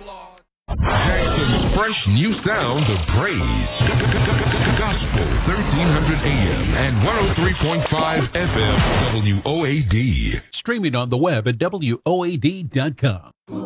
Jackson's fresh new sound of praise. Gospel 1300 AM and 103.5 FM WOAD. Streaming on the web at WOAD.com.